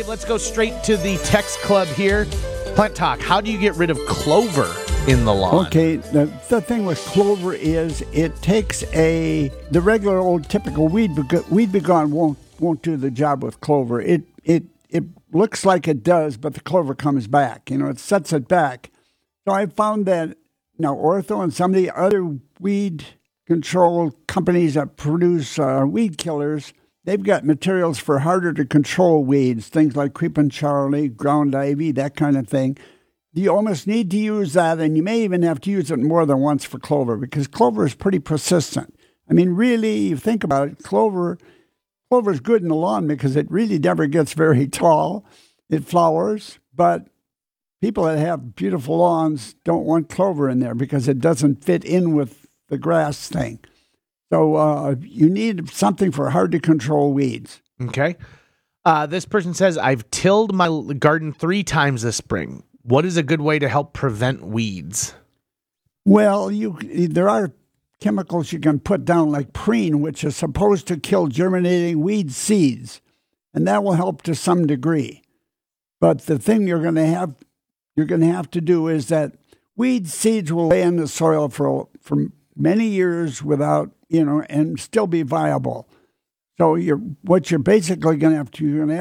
Dave, let's go straight to the text club here. Plant Talk, how do you get rid of clover in the lawn? Okay, the thing with clover is it takes the regular old typical weed be gone won't do the job with clover. It looks like it does, but the clover comes back. It sets it back. So I found that now Ortho and some of the other weed control companies that produce weed killers, they've got materials for harder to control weeds, things like creeping Charlie, ground ivy, that kind of thing. You almost need to use that, and you may even have to use it more than once for clover because clover is pretty persistent. I mean, really, you think about it, clover is good in the lawn because it really never gets very tall. It flowers, but people that have beautiful lawns don't want clover in there because it doesn't fit in with the grass thing. So you need something for hard-to-control weeds. Okay. This person says, I've tilled my garden 3 times this spring. What is a good way to help prevent weeds? Well, there are chemicals you can put down like Preen, which is supposed to kill germinating weed seeds, and that will help to some degree. But the thing you're going to have to do is that weed seeds will lay in the soil for many years without, and still be viable. So you're basically going to have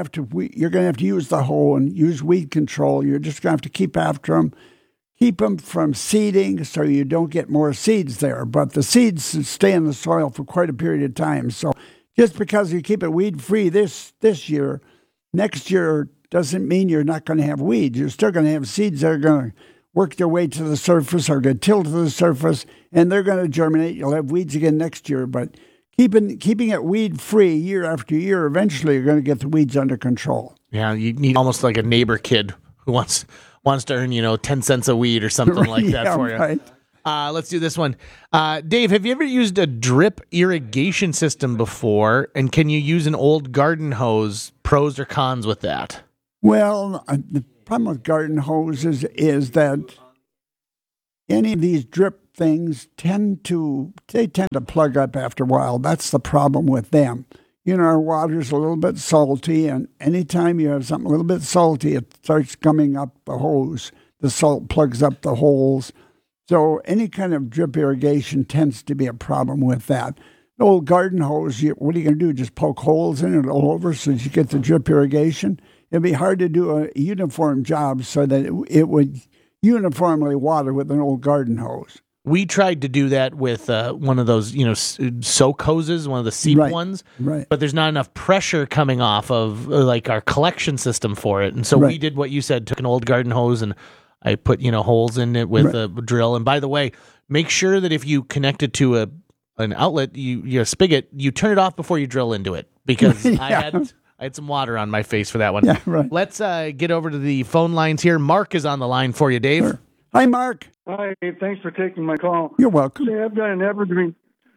to use the hoe and use weed control. You're just going to have to keep after them, keep them from seeding so you don't get more seeds there. But the seeds stay in the soil for quite a period of time. So just because you keep it weed free this year, next year doesn't mean you're not going to have weeds. You're still going to have seeds that are going to work their way to the surface or get tilled to the surface, and they're going to germinate. You'll have weeds again next year, but keeping it weed-free year after year, eventually you're going to get the weeds under control. Yeah, you need almost like a neighbor kid who wants to earn, 10 cents a weed or something like that for you. Right. Let's do this one. Dave, have you ever used a drip irrigation system before, and can you use an old garden hose? Pros or cons with that? Well, the problem with garden hoses is that any of these drip things tend to plug up after a while. That's the problem with them. Our water's a little bit salty, and anytime you have something a little bit salty, it starts coming up the hose. The salt plugs up the holes. So any kind of drip irrigation tends to be a problem with that. The old garden hose, what are you going to do? Just poke holes in it all over so that you get the drip irrigation? It'd be hard to do a uniform job so that it would uniformly water with an old garden hose. We tried to do that with one of those, soak hoses, one of the seep ones. Right. But there's not enough pressure coming off of like our collection system for it. And so we did what you said, took an old garden hose and I put, holes in it with a drill. And by the way, make sure that if you connect it to an outlet, your spigot, you turn it off before you drill into it because I had some water on my face for that one. Yeah, right. Let's get over to the phone lines here. Mark is on the line for you, Dave. Sure. Hi, Mark. Hi, thanks for taking my call. You're welcome. See, I've got an evergreen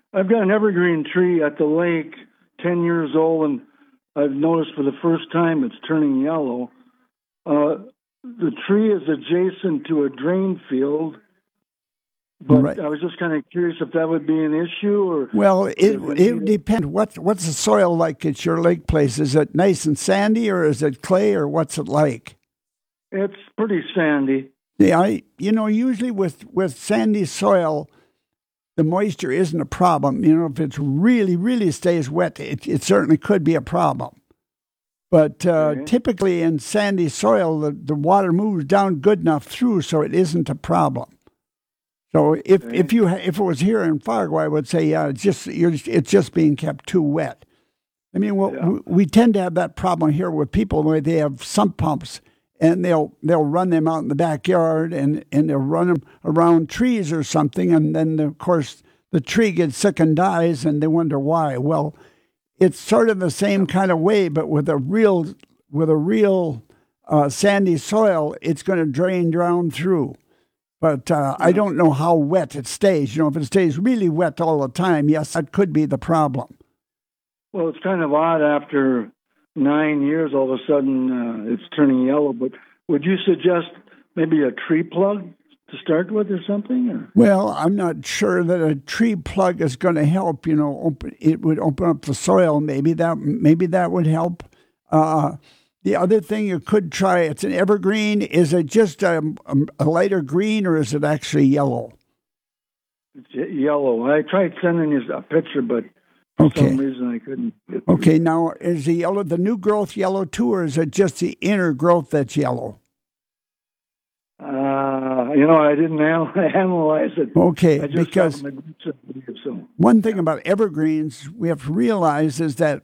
tree at the lake, 10 years old, and I've noticed for the first time it's turning yellow. The tree is adjacent to a drain field, but I was just kind of curious if that would be an issue or. Well, it depends. What's the soil like at your lake place? Is it nice and sandy, or is it clay, or what's it like? It's pretty sandy. Yeah, usually with sandy soil, the moisture isn't a problem. If it's really, really stays wet, it certainly could be a problem. But typically in sandy soil, the water moves down good enough through, so it isn't a problem. So if it was here in Fargo, I would say it's just being kept too wet. I mean, we tend to have that problem here with people where they have sump pumps. And they'll run them out in the backyard and they'll run them around trees or something. And then, of course, the tree gets sick and dies and they wonder why. Well, it's sort of the same kind of way, but with a real sandy soil, it's going to drain down through. But I don't know how wet it stays. If it stays really wet all the time, yes, that could be the problem. Well, it's kind of odd after 9 years, all of a sudden it's turning yellow. But would you suggest maybe a tree plug to start with or something? Or? Well, I'm not sure that a tree plug is going to help. It would open up the soil. Maybe that would help. The other thing you could try, it's an evergreen. Is it just a lighter green or is it actually yellow? It's yellow. I tried sending you a picture, but for some reason I couldn't. Okay, now is the new growth yellow too, or is it just the inner growth that's yellow? I didn't analyze it. Okay, because one thing about evergreens we have to realize is that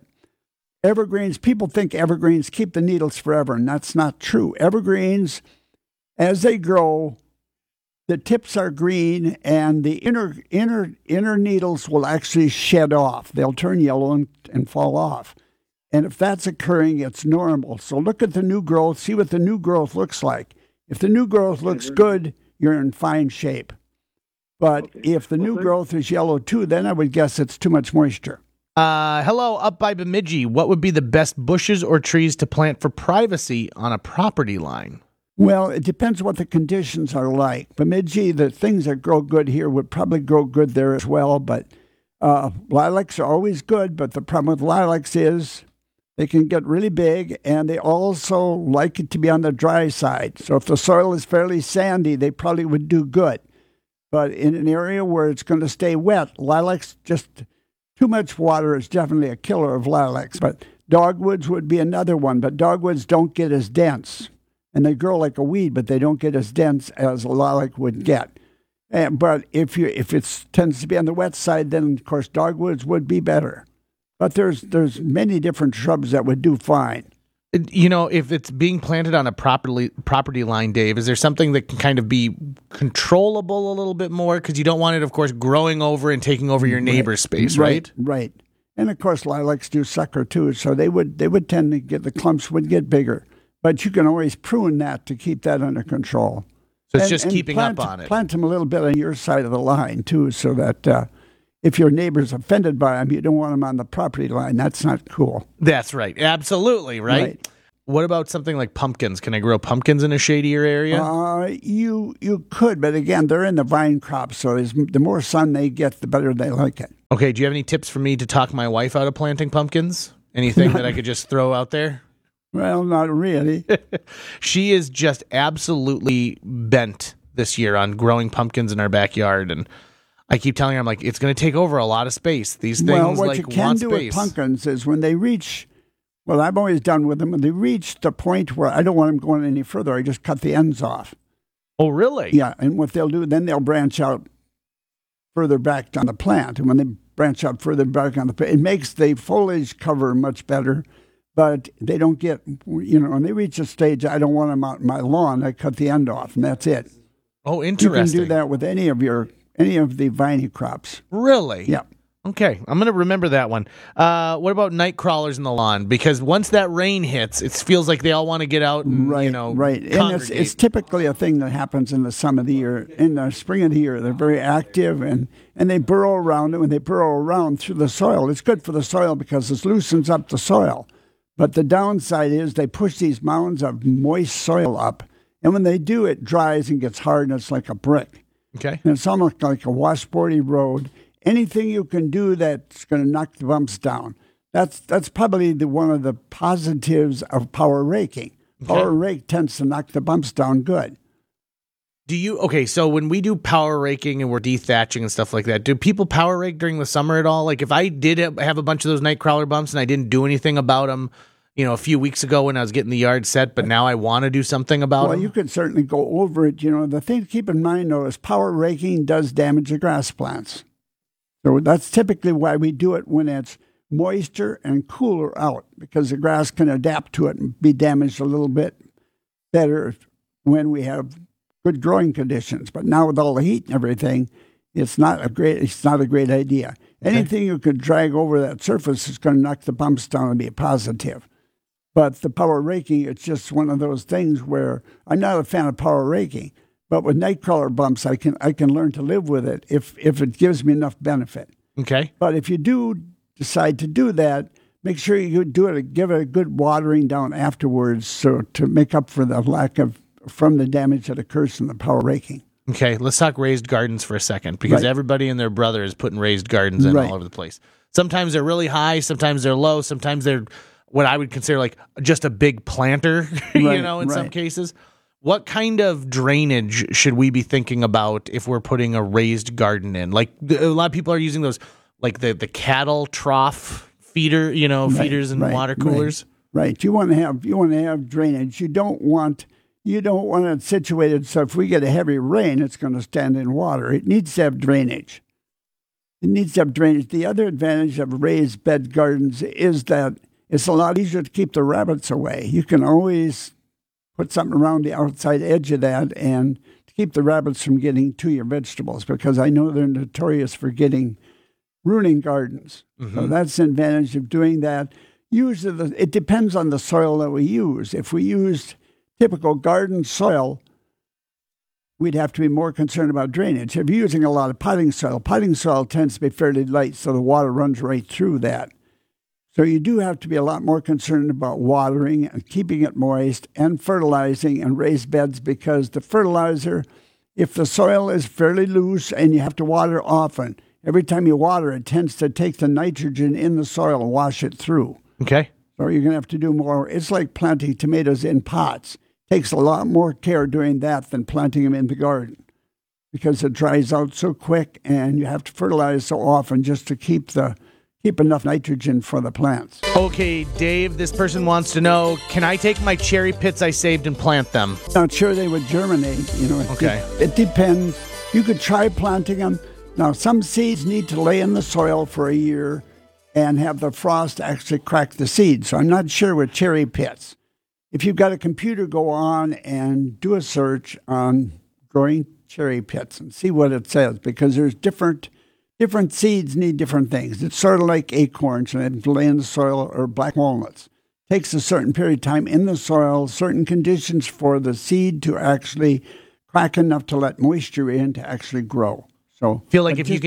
people think evergreens keep the needles forever, and that's not true. Evergreens, as they grow, the tips are green, and the inner needles will actually shed off. They'll turn yellow and fall off. And if that's occurring, it's normal. So look at the new growth, see what the new growth looks like. If the new growth looks good, you're in fine shape. But if the new growth is yellow too, then I would guess it's too much moisture. Hello, up by Bemidji. What would be the best bushes or trees to plant for privacy on a property line? Well, it depends what the conditions are like. Bemidji, the things that grow good here would probably grow good there as well. But lilacs are always good. But the problem with lilacs is they can get really big, and they also like it to be on the dry side. So if the soil is fairly sandy, they probably would do good. But in an area where it's going to stay wet, lilacs, just too much water is definitely a killer of lilacs. But dogwoods would be another one. But dogwoods don't get as dense. And they grow like a weed, but they don't get as dense as a lilac would get. But if it tends to be on the wet side, then, of course, dogwoods would be better. But there's many different shrubs that would do fine. If it's being planted on a property line, Dave, is there something that can kind of be controllable a little bit more? Because you don't want it, of course, growing over and taking over your neighbor's space, right? Right. And, of course, lilacs do sucker, too, so they would tend to the clumps would get bigger. But you can always prune that to keep that under control. So it's just keeping up on it. Plant them a little bit on your side of the line, too, so that if your neighbor's offended by them, you don't want them on the property line. That's not cool. That's right. Absolutely, right? What about something like pumpkins? Can I grow pumpkins in a shadier area? You could, but again, they're in the vine crop, so the more sun they get, the better they like it. Okay, do you have any tips for me to talk my wife out of planting pumpkins? Anything that I could just throw out there? Well, not really. She is just absolutely bent this year on growing pumpkins in our backyard, and I keep telling her, I'm like, it's going to take over a lot of space. These things what like you can want do space. with pumpkins is when they reach, well, I've always done with them, when they reach the point where I don't want them going any further, I just cut the ends off. Oh, really? Yeah, and what they'll do, then they'll branch out further back on the plant, and when they branch out further back on the plant, it makes the foliage cover much better. But they don't get, when they reach a stage, I don't want them out in my lawn, I cut the end off, and that's it. Oh, interesting. You can do that with any of the viney crops. Really? Yeah. Okay, I'm going to remember that one. What about night crawlers in the lawn? Because once that rain hits, it feels like they all want to get out and, right. And it's typically a thing that happens in the summer of the year. In the spring of the year, they're very active, and they burrow around. And when they burrow around through the soil, it's good for the soil because it loosens up the soil. But the downside is they push these mounds of moist soil up, and when they do, it dries and gets hard, and it's like a brick. Okay. And it's almost like a washboardy road. Anything you can do that's going to knock the bumps down. That's probably one of the positives of power raking. Power rake tends to knock the bumps down good. So when we do power raking and we're dethatching and stuff like that, do people power rake during the summer at all? Like if I did have a bunch of those night crawler bumps and I didn't do anything about them, a few weeks ago when I was getting the yard set, but now I want to do something about them? Well, you could certainly go over it. The thing to keep in mind, though, is power raking does damage the grass plants. So that's typically why we do it when it's moisture and cooler out, because the grass can adapt to it and be damaged a little bit better when we have good growing conditions. But now with all the heat and everything, it's not a great idea. Okay. Anything you could drag over that surface is going to knock the bumps down and be a positive. But the power raking, it's just one of those things where I'm not a fan of power raking. But with nightcrawler bumps, I can learn to live with it if it gives me enough benefit. Okay. But if you do decide to do that, make sure you give it a good watering down afterwards, so to make up for the from the damage that occurs from the power raking. Okay, let's talk raised gardens for a second, because everybody and their brother is putting raised gardens in all over the place. Sometimes they're really high, sometimes they're low, sometimes they're what I would consider like just a big planter, in some cases. What kind of drainage should we be thinking about if we're putting a raised garden in? Like a lot of people are using those, like the cattle trough feeder, feeders and water coolers. Right. You want to have drainage. You don't want it situated so if we get a heavy rain, it's going to stand in water. It needs to have drainage. The other advantage of raised bed gardens is that it's a lot easier to keep the rabbits away. You can always put something around the outside edge of that and to keep the rabbits from getting to your vegetables, because I know they're notorious for ruining gardens. Mm-hmm. So that's the advantage of doing that. Usually it depends on the soil that we use. If we used typical garden soil, we'd have to be more concerned about drainage. If you're using a lot of potting soil tends to be fairly light, so the water runs right through that. So you do have to be a lot more concerned about watering and keeping it moist and fertilizing and raised beds, because the fertilizer, if the soil is fairly loose and you have to water often, every time you water, it tends to take the nitrogen in the soil and wash it through. Okay. So you're going to have to do more. It's like planting tomatoes in pots. It takes a lot more care doing that than planting them in the garden, because it dries out so quick and you have to fertilize so often just to keep enough nitrogen for the plants. Okay, Dave, this person wants to know, can I take my cherry pits I saved and plant them? Not sure they would germinate. It depends. You could try planting them. Now, some seeds need to lay in the soil for a year and have the frost actually crack the seeds. So I'm not sure with cherry pits. If you've got a computer, go on and do a search on growing cherry pits and see what it says, because there's different seeds need different things. It's sort of like acorns and lay in the soil, or black walnuts. It takes a certain period of time in the soil, certain conditions for the seed to actually crack enough to let moisture in to actually grow. So I feel like if you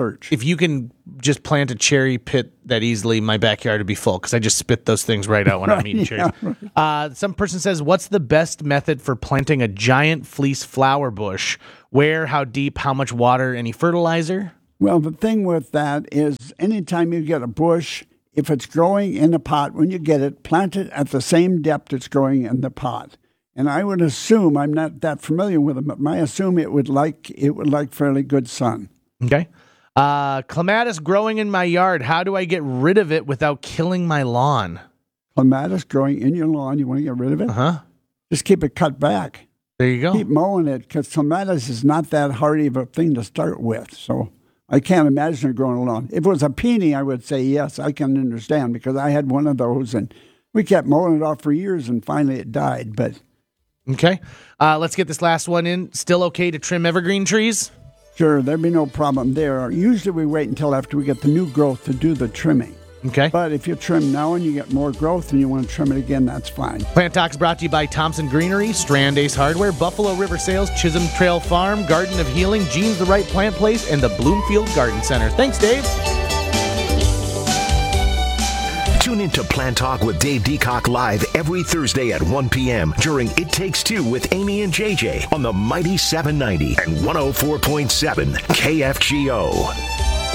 can just plant a cherry pit that easily, my backyard would be full, because I just spit those things right out when I'm eating cherries. Right. Some person says, what's the best method for planting a giant fleece flower bush? Where, how deep, how much water, any fertilizer? Well, the thing with that is anytime you get a bush, if it's growing in a pot, when you get it, plant it at the same depth it's growing in the pot. And I would assume, I'm not that familiar with them, but I assume it would like fairly good sun. Okay. Clematis growing in my yard. How do I get rid of it without killing my lawn? Clematis growing in your lawn, you want to get rid of it? Uh-huh. Just keep it cut back. There you go. Keep mowing it, because clematis is not that hardy of a thing to start with. So I can't imagine it growing along. If it was a peony, I would say yes, I can understand, because I had one of those and we kept mowing it off for years and finally it died. But okay. Let's get this last one in. Still okay to trim evergreen trees? Sure, there'd be no problem there. Usually we wait until after we get the new growth to do the trimming. Okay. But if you trim now and you get more growth and you want to trim it again, that's fine. Plant Talk is brought to you by Thompson Greenery, Strand Ace Hardware, Buffalo River Sales, Chisholm Trail Farm, Garden of Healing, Jean's the Right Plant Place, and the Bloomfield Garden Center. Thanks, Dave. Tune in to Plant Talk with Dave Deacock live every Thursday at 1 p.m. during It Takes Two with Amy and JJ on the Mighty 790 and 104.7 KFGO.